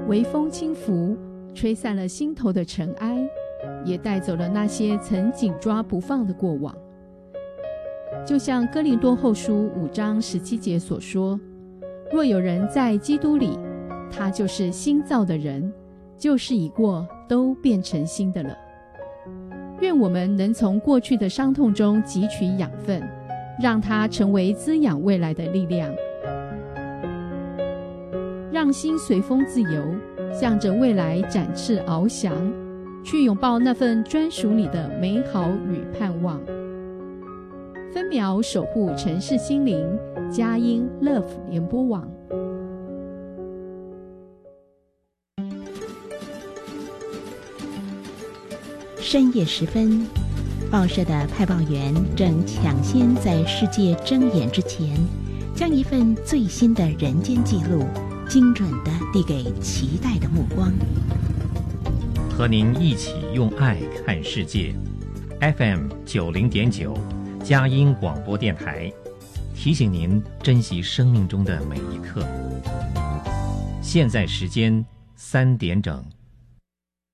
微风轻拂，吹散了心头的尘埃，也带走了那些曾紧抓不放的过往。就像哥林多后书5章17节所说，若有人在基督里，他就是新造的人，旧事已过，都变成新的了。愿我们能从过去的伤痛中汲取养分，让它成为滋养未来的力量，让心随风自由，向着未来展翅翱翔，去拥抱那份专属你的美好与盼望。分秒守护城市心灵，佳音 Love 联播网。 深夜时分，报社的派报员正抢先在世界睁眼之前，将一份最新的人间记录精准地递给期待的目光。 和您一起用爱看世界。 FM 90.9佳音广播电台提醒您珍惜生命中的每一刻。现在时间3点整。